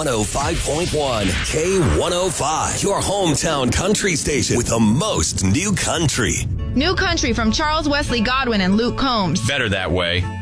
105.1 K105, your hometown country station with the most new country. New country from Charles Wesley Godwin and Luke Combs. Better that way.